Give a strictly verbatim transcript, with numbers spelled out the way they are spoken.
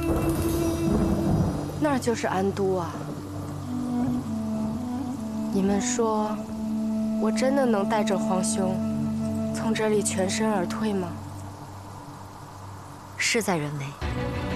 那儿就是安都啊。你们说，我真的能带着皇兄从这里全身而退吗？ 事在人为。